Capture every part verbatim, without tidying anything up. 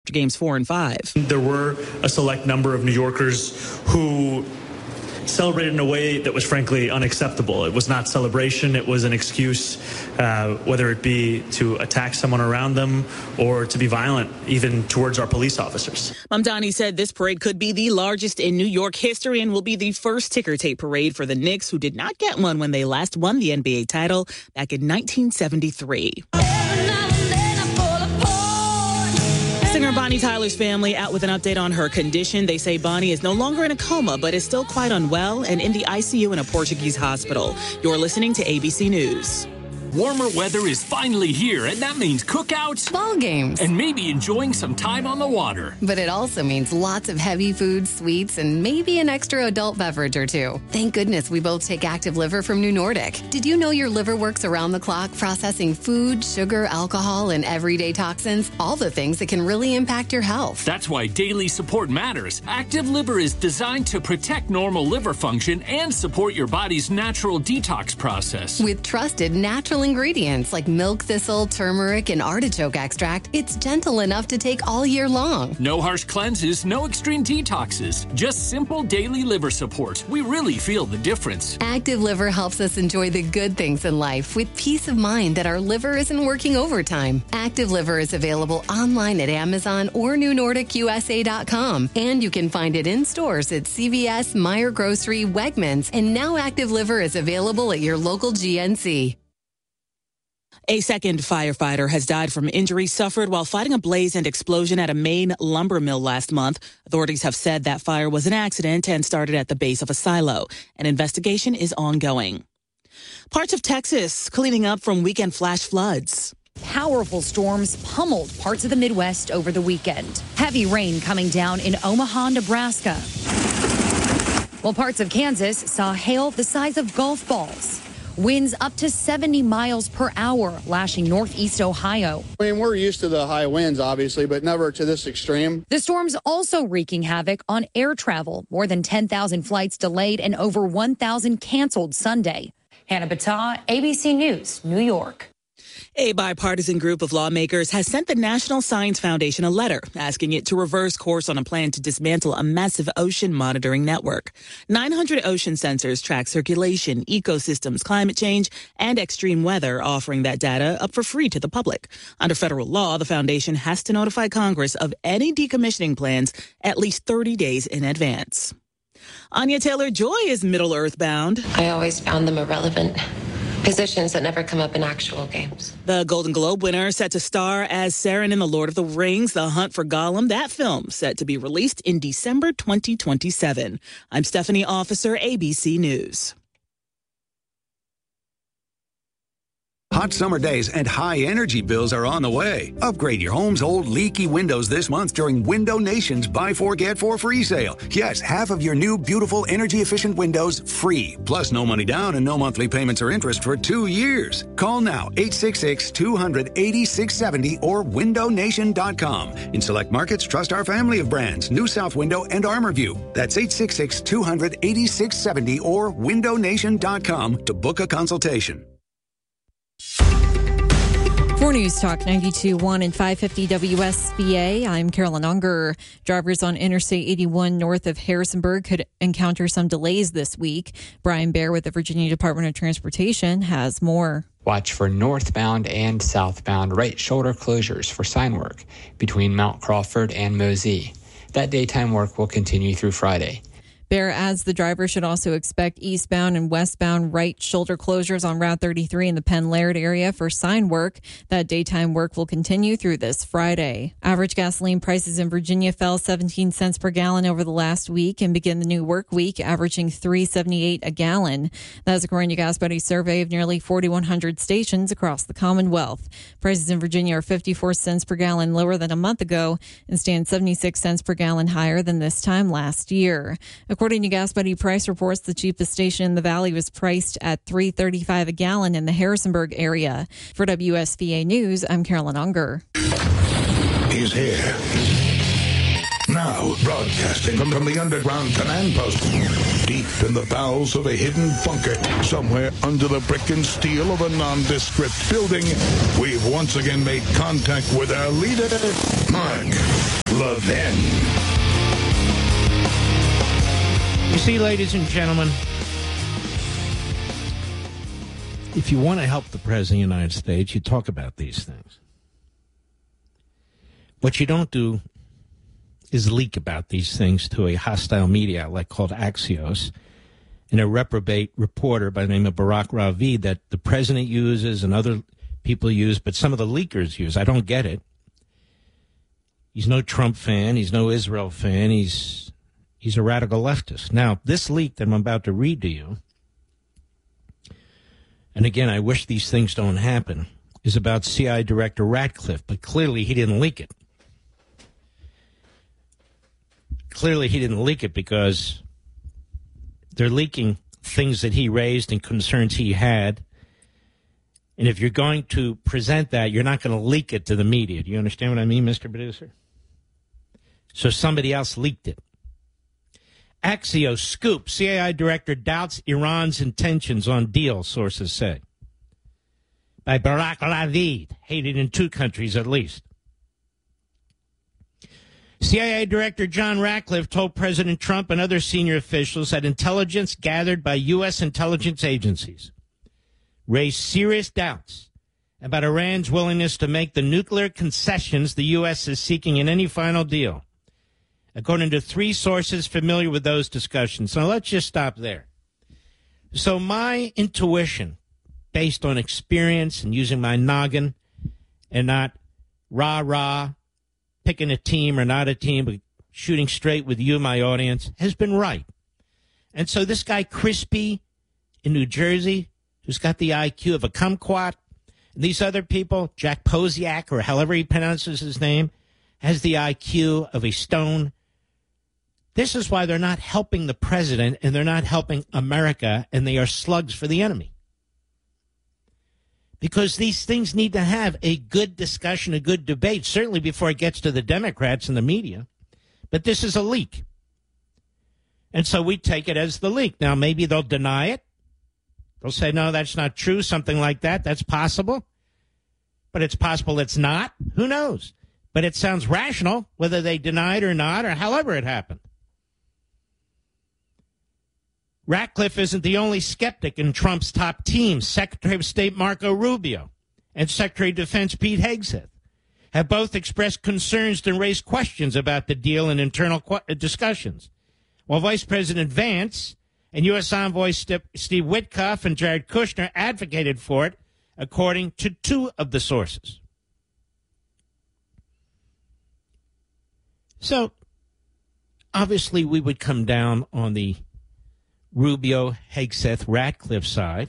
games four and five. There were a select number of New Yorkers who celebrated in a way that was frankly unacceptable. It was not celebration. It was an excuse, uh, whether it be to attack someone around them or to be violent, even towards our police officers. Mamdani said this parade could be the largest in New York history and will be the first ticker tape parade for the Knicks, who did not get one when they last won the N B A title back in nineteen seventy-three. Singer Bonnie Tyler's family out with an update on her condition. They say Bonnie is no longer in a coma, but is still quite unwell and in the I C U in a Portuguese hospital. You're listening to A B C News. Warmer weather is finally here, and that means cookouts, ball games, and maybe enjoying some time on the water. But it also means lots of heavy foods, sweets, and maybe an extra adult beverage or two. Thank goodness we both take Active Liver from New Nordic. Did you know your liver works around the clock processing food, sugar, alcohol, and everyday toxins? All the things that can really impact your health. That's why daily support matters. Active Liver is designed to protect normal liver function and support your body's natural detox process. With trusted natural ingredients like milk thistle, turmeric, and artichoke extract, it's gentle enough to take all year long. No harsh cleanses, no extreme detoxes, just simple daily liver support. We really feel the difference. Active Liver helps us enjoy the good things in life with peace of mind that our liver isn't working overtime. Active Liver is available online at Amazon or new nordic u s a dot com, and you can find it in stores at C V S, Meijer Grocery, Wegmans, and now Active Liver is available at your local G N C. A second firefighter has died from injuries suffered while fighting a blaze and explosion at a Maine lumber mill last month. Authorities have said that fire was an accident and started at the base of a silo. An investigation is ongoing. Parts of Texas cleaning up from weekend flash floods. Powerful storms pummeled parts of the Midwest over the weekend. Heavy rain coming down in Omaha, Nebraska, while parts of Kansas saw hail the size of golf balls. Winds up to seventy miles per hour, lashing northeast Ohio. I mean, we're used to the high winds, obviously, but never to this extreme. The storm's also wreaking havoc on air travel. More than ten thousand flights delayed and over one thousand canceled Sunday. Hannah Battah, A B C News, New York. A bipartisan group of lawmakers has sent the National Science Foundation a letter asking it to reverse course on a plan to dismantle a massive ocean monitoring network. nine hundred ocean sensors track circulation, ecosystems, climate change, and extreme weather, offering that data up for free to the public. Under federal law, the foundation has to notify Congress of any decommissioning plans at least thirty days in advance. Anya Taylor-Joy is Middle-earth bound. I always found them irrelevant. Positions that never come up in actual games. The Golden Globe winner set to star as Sauron in The Lord of the Rings, The Hunt for Gollum. That film set to be released in December twenty twenty-seven. I'm Stephanie Officer, A B C News. Hot summer days and high energy bills are on the way. Upgrade your home's old leaky windows this month during Window Nation's Buy Four Get Four free sale. Yes, half of your new beautiful energy efficient windows free. Plus no money down and no monthly payments or interest for two years. Call now eight six six, two hundred, eighty-six seventy or window nation dot com. In select markets, trust our family of brands, New South Window and ArmorView. That's eight six six, two hundred, eighty-six seventy or window nation dot com to book a consultation. For News Talk ninety-two point one and five fifty W S B A, I'm Carolyn Unger. Drivers on Interstate eighty-one north of Harrisonburg could encounter some delays this week. Brian Baer with the Virginia Department of Transportation has more. Watch for northbound and southbound right shoulder closures for sign work between Mount Crawford and Mosey. That daytime work will continue through Friday. Bear adds the driver should also expect eastbound and westbound right shoulder closures on Route thirty-three in the Penn Laird area for sign work. That daytime work will continue through this Friday. Average gasoline prices in Virginia fell seventeen cents per gallon over the last week and begin the new work week averaging three seventy-eight a gallon. That's according to Gas Buddy's survey of nearly forty-one hundred stations across the Commonwealth. Prices in Virginia are fifty-four cents per gallon lower than a month ago and stand seventy-six cents per gallon higher than this time last year. According to Gas Buddy price reports, the cheapest station in the valley was priced at three thirty-five a gallon in the Harrisonburg area. For W S B A News, I'm Carolyn Unger. He's here. Now, broadcasting from, from the underground command post, deep in the bowels of a hidden bunker, somewhere under the brick and steel of a nondescript building, we've once again made contact with our leader, Mark Levin. You see, ladies and gentlemen, if you want to help the President of the United States, you talk about these things. What you don't do is leak about these things to a hostile media outlet called Axios and a reprobate reporter by the name of Barack Ravi that the president uses and other people use, but some of the leakers use. I don't get it. He's no Trump fan. He's no Israel fan. He's he's a radical leftist. Now, this leak that I'm about to read to you, and again, I wish these things don't happen, is about C I A Director Ratcliffe, but clearly he didn't leak it. Clearly he didn't leak it because they're leaking things that he raised and concerns he had. And if you're going to present that, you're not going to leak it to the media. Do you understand what I mean, Mister Producer? So somebody else leaked it. Axios scoop. C I A Director doubts Iran's intentions on deal, sources say. By Barack Ravi, hated in two countries at least. C I A Director John Ratcliffe told President Trump and other senior officials that intelligence gathered by U S intelligence agencies raised serious doubts about Iran's willingness to make the nuclear concessions the U S is seeking in any final deal, according to three sources familiar with those discussions. So let's just stop there. So my intuition, based on experience and using my noggin and not rah-rah, picking a team or not a team, but shooting straight with you, my audience, has been right. And so this guy, Crispy in New Jersey, who's got the I Q of a kumquat, and these other people, Jack Posiak, or however he pronounces his name, has the I Q of a stone. This is why they're not helping the president, and they're not helping America, and they are slugs for the enemy. Because these things need to have a good discussion, a good debate, certainly before it gets to the Democrats and the media. But this is a leak. And so we take it as the leak. Now, maybe they'll deny it. They'll say, no, that's not true, something like that. That's possible. But it's possible it's not. Who knows? But it sounds rational, whether they deny it or not, or however it happened. Ratcliffe isn't the only skeptic in Trump's top team. Secretary of State Marco Rubio and Secretary of Defense Pete Hegseth have both expressed concerns and raised questions about the deal in internal qu- discussions, while Vice President Vance and U S Envoy St- Steve Witkoff and Jared Kushner advocated for it, according to two of the sources. So, obviously, we would come down on the Rubio, Hegseth, Ratcliffe side.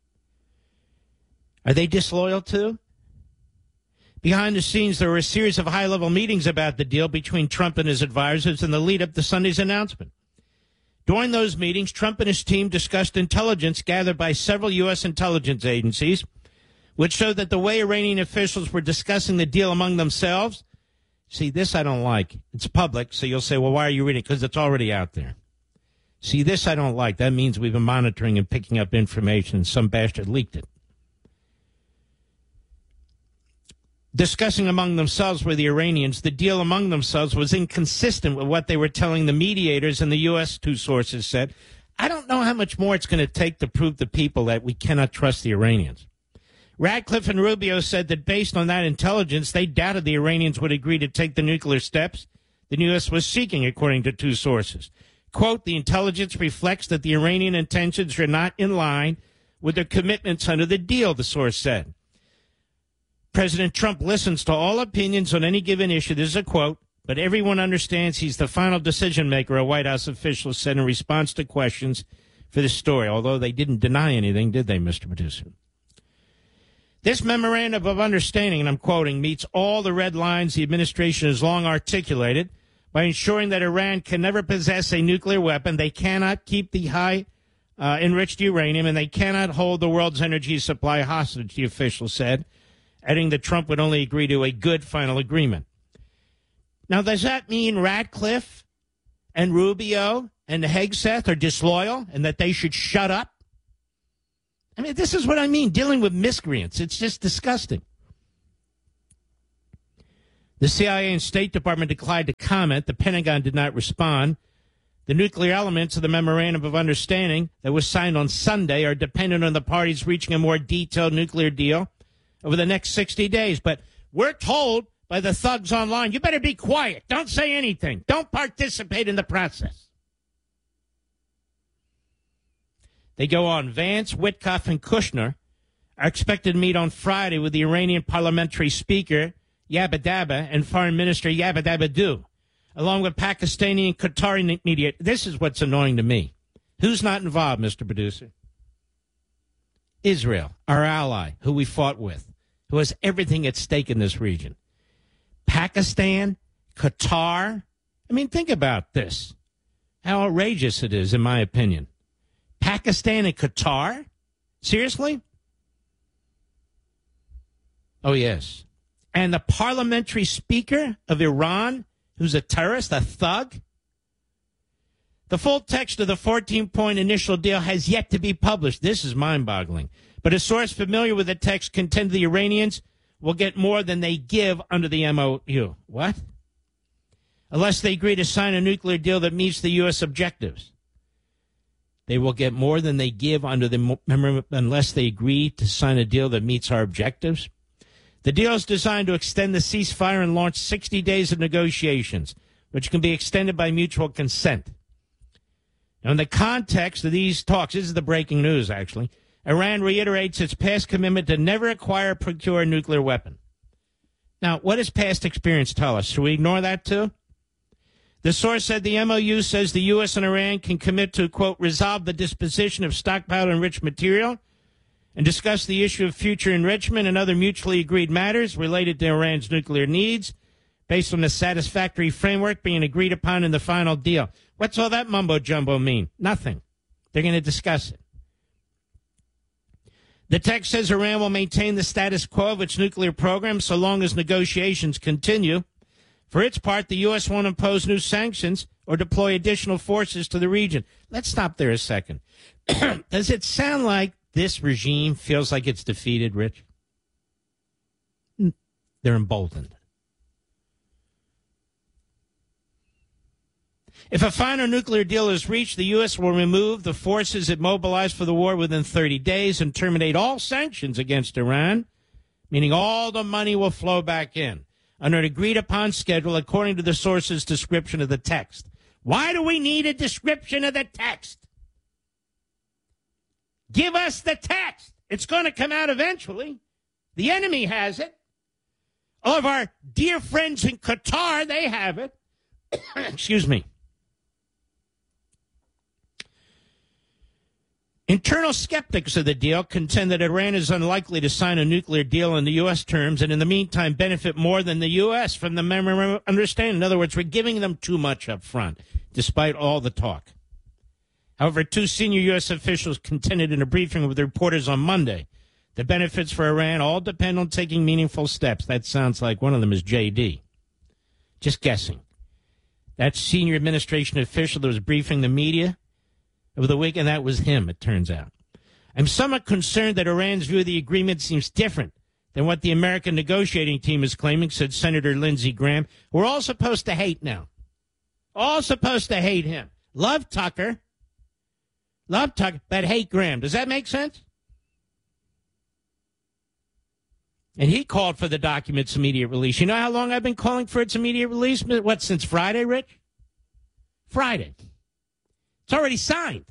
Are they disloyal too? Behind the scenes, there were a series of high-level meetings about the deal between Trump and his advisors in the lead-up to Sunday's announcement. During those meetings, Trump and his team discussed intelligence gathered by several U S intelligence agencies, which showed that the way Iranian officials were discussing the deal among themselves. See, this I don't like. It's public, so you'll say, well, why are you reading it? Because it's already out there. See, this I don't like. That means we've been monitoring and picking up information, and some bastard leaked it. Discussing among themselves with the Iranians, the deal among themselves was inconsistent with what they were telling the mediators and the U S, two sources said. I don't know how much more it's going to take to prove to people that we cannot trust the Iranians. Ratcliffe and Rubio said that based on that intelligence, they doubted the Iranians would agree to take the nuclear steps the U S was seeking, according to two sources. Quote, the intelligence reflects that the Iranian intentions are not in line with their commitments under the deal, the source said. President Trump listens to all opinions on any given issue. This is a quote, but everyone understands he's the final decision maker, a White House official said in response to questions for this story, although they didn't deny anything, did they, Mister Producer? This memorandum of understanding, and I'm quoting, meets all the red lines the administration has long articulated by ensuring that Iran can never possess a nuclear weapon. They cannot keep the high uh, enriched uranium, and they cannot hold the world's energy supply hostage, the official said, adding that Trump would only agree to a good final agreement. Now, does that mean Ratcliffe and Rubio and Hegseth are disloyal and that they should shut up? I mean, this is what I mean, dealing with miscreants. It's just disgusting. The C I A and State Department declined to comment. The Pentagon did not respond. The nuclear elements of the Memorandum of Understanding that was signed on Sunday are dependent on the parties reaching a more detailed nuclear deal over the next sixty days. But we're told by the thugs online, you better be quiet. Don't say anything. Don't participate in the process. They go on. Vance, Witkoff, and Kushner are expected to meet on Friday with the Iranian parliamentary speaker, Yabba-Dabba, and Foreign Minister Yabba-Dabba-Do, along with Pakistani and Qatari media. This is what's annoying to me. Who's not involved, Mister Producer? Israel, our ally, who we fought with, who has everything at stake in this region. Pakistan, Qatar. I mean, think about this. How outrageous it is, in my opinion. Pakistan and Qatar? Seriously? Oh, yes. And the parliamentary speaker of Iran, who's a terrorist, a thug? The full text of the fourteen-point initial deal has yet to be published. This is mind-boggling. But a source familiar with the text contended the Iranians will get more than they give under the M O U. What? Unless they agree to sign a nuclear deal that meets the U S objectives. They will get more than they give under the unless they agree to sign a deal that meets our objectives. The deal is designed to extend the ceasefire and launch sixty days of negotiations, which can be extended by mutual consent. Now, in the context of these talks, this is the breaking news, actually, Iran reiterates its past commitment to never acquire or procure a nuclear weapon. Now, what does past experience tell us? Should we ignore that, too? The source said the M O U says the U S and Iran can commit to, quote, resolve the disposition of stockpile enriched material and discuss the issue of future enrichment and other mutually agreed matters related to Iran's nuclear needs based on a satisfactory framework being agreed upon in the final deal. What's all that mumbo-jumbo mean? Nothing. They're going to discuss it. The text says Iran will maintain the status quo of its nuclear program so long as negotiations continue. For its part, the U S won't impose new sanctions or deploy additional forces to the region. Let's stop there a second. Does it sound like this regime feels like it's defeated, Rich? They're emboldened. If a final nuclear deal is reached, the U S will remove the forces it mobilized for the war within thirty days and terminate all sanctions against Iran, meaning all the money will flow back in under an agreed-upon schedule according to the source's description of the text. Why do we need a description of the text? Give us the text. It's going to come out eventually. The enemy has it. All of our dear friends in Qatar, they have it. Excuse me. Internal skeptics of the deal contend that Iran is unlikely to sign a nuclear deal in the U S terms and in the meantime benefit more than the U S from the memorandum of understanding. In other words, we're giving them too much up front, despite all the talk. However, two senior U S officials contended in a briefing with reporters on Monday the benefits for Iran all depend on taking meaningful steps. That sounds like one of them is J D. Just guessing. That senior administration official that was briefing the media over the weekend, that was him, it turns out. I'm somewhat concerned that Iran's view of the agreement seems different than what the American negotiating team is claiming, said Senator Lindsey Graham. We're all supposed to hate now. All supposed to hate him. Love Tucker. Love Tucker, but hate Graham. Does that make sense? And he called for the document's immediate release. You know how long I've been calling for its immediate release? What, since Friday, Rich? Friday. It's already signed.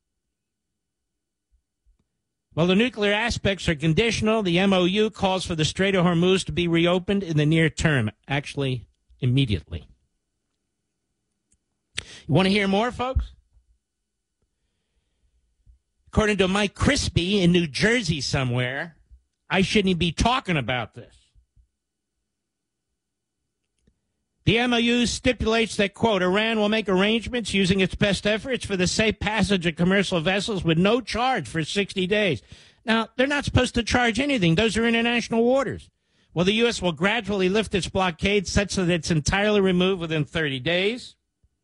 While the nuclear aspects are conditional, the M O U calls for the Strait of Hormuz to be reopened in the near term, actually immediately. You want to hear more, folks? According to Mike Crispy in New Jersey somewhere, I shouldn't be talking about this. The M O U stipulates that, quote, Iran will make arrangements using its best efforts for the safe passage of commercial vessels with no charge for sixty days. Now, they're not supposed to charge anything. Those are international waters. Well, the U S will gradually lift its blockade such that it's entirely removed within thirty days.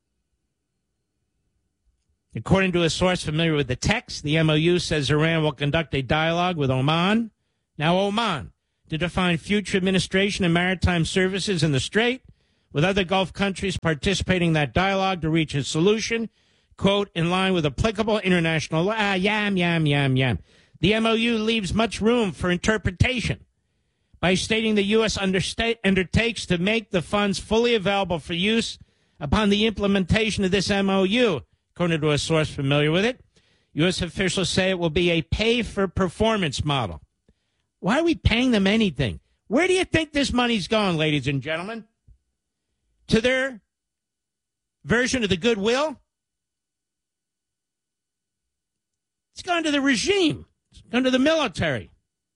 According to a source familiar with the text, the M O U says Iran will conduct a dialogue with Oman. Now, Oman, to define future administration and maritime services in the Strait, with other Gulf countries participating in that dialogue to reach a solution, quote, in line with applicable international law. Ah, yam, yam, yam, yam. The M O U leaves much room for interpretation by stating the U S understa- undertakes to make the funds fully available for use upon the implementation of this M O U. According to a source familiar with it, U S officials say it will be a pay-for-performance model. Why are we paying them anything? Where do you think this money's going, ladies and gentlemen? To their version of the goodwill? It's gone to the regime. It's gone to the military.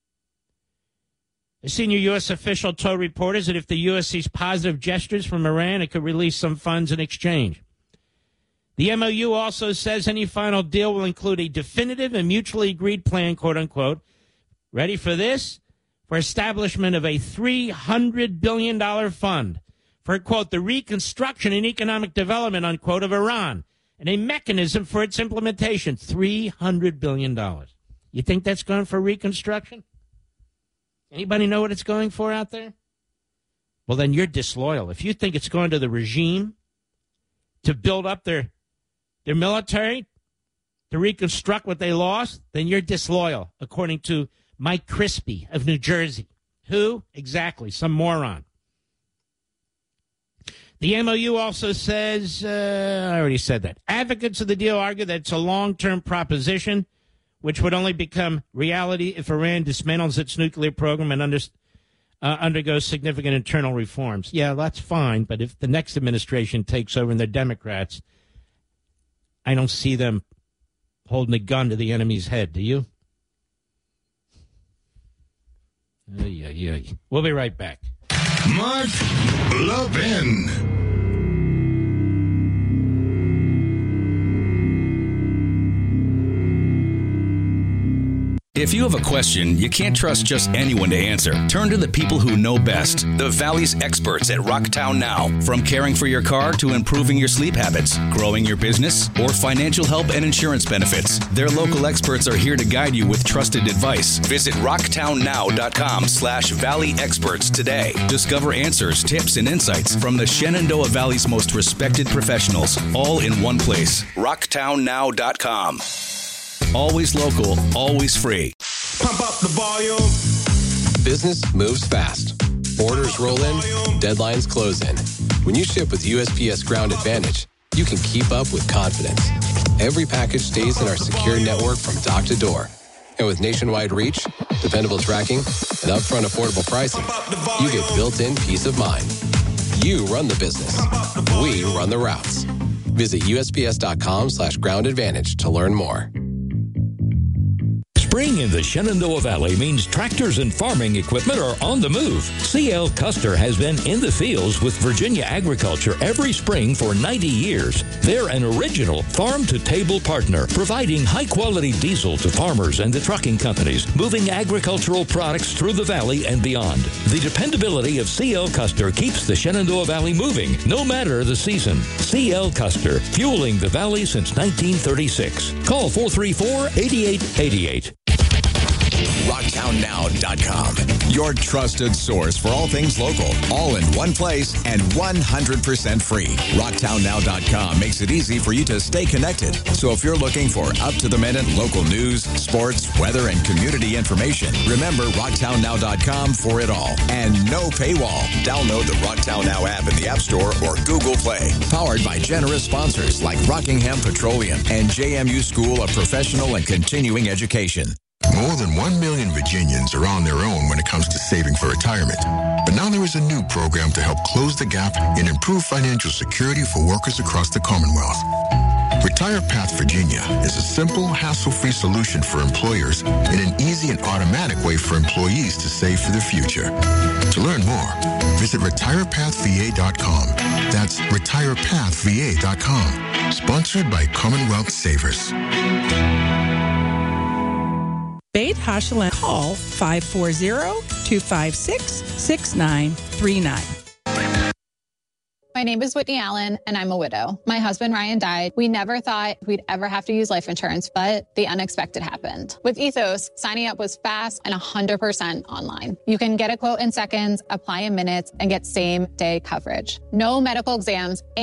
A senior U S official told reporters that if the U S sees positive gestures from Iran, it could release some funds in exchange. The M O U also says any final deal will include a definitive and mutually agreed plan, quote unquote, ready for this, for establishment of a three hundred billion dollars fund for, quote, the reconstruction and economic development, unquote, of Iran, and a mechanism for its implementation, three hundred billion dollars. You think that's going for reconstruction? Anybody know what it's going for out there? Well, then you're disloyal. If you think it's going to the regime to build up their their military, to reconstruct what they lost, then you're disloyal, according to Mike Crispy of New Jersey. Who? Exactly, some moron. The M O U also says, uh, I already said that, advocates of the deal argue that it's a long-term proposition, which would only become reality if Iran dismantles its nuclear program and under, uh, undergoes significant internal reforms. Yeah, that's fine, but if the next administration takes over and they're Democrats, I don't see them holding a gun to the enemy's head, do you? Uh, yeah, yeah. We'll be right back. Mark Levin. If you have a question you can't trust just anyone to answer, turn to the people who know best. The Valley's experts at Rocktown Now. From caring for your car to improving your sleep habits, growing your business, or financial help and insurance benefits, their local experts are here to guide you with trusted advice. Visit rocktownnow.com slash Valley Experts today. Discover answers, tips, and insights from the Shenandoah Valley's most respected professionals, all in one place. rocktown now dot com. Always local, always free. Pump up the volume. Business moves fast. Orders roll in, deadlines close in. When you ship with U S P S Ground Advantage, you can keep up with confidence. Every package stays in our secure network from dock to door. And with nationwide reach, dependable tracking, and upfront affordable pricing, you get built-in peace of mind. You run the business. We run the routes. Visit U S P S dot com slash ground advantage to learn more. Spring in the Shenandoah Valley means tractors and farming equipment are on the move. C L Custer has been in the fields with Virginia Agriculture every spring for ninety years. They're an original farm-to-table partner, providing high-quality diesel to farmers and the trucking companies, moving agricultural products through the valley and beyond. The dependability of C L Custer keeps the Shenandoah Valley moving, no matter the season. C L Custer, fueling the valley since nineteen thirty-six. Call four three four, eight eight eight eight. rocktown now dot com. Your trusted source for all things local, all in one place and one hundred percent free. rocktown now dot com makes it easy for you to stay connected. So if you're looking for up-to-the-minute local news, sports, weather, and community information, remember rocktown now dot com for it all. And no paywall. Download the Rocktown Now app in the App Store or Google Play. Powered by generous sponsors like Rockingham Petroleum and J M U School of Professional and Continuing Education. More than one million Virginians are on their own when it comes to saving for retirement. But now there is a new program to help close the gap and improve financial security for workers across the Commonwealth. Retire Path Virginia is a simple, hassle-free solution for employers and an easy and automatic way for employees to save for the future. To learn more, visit retire path v a dot com. That's retire path v a dot com. Sponsored by Commonwealth Savers. Beit Hashalan. Call five four zero, two two five six, six nine three nine. My name is Whitney Allen, and I'm a widow. My husband, Ryan, died. We never thought we'd ever have to use life insurance, but the unexpected happened. With Ethos, signing up was fast and one hundred percent online. You can get a quote in seconds, apply in minutes, and get same-day coverage. No medical exams.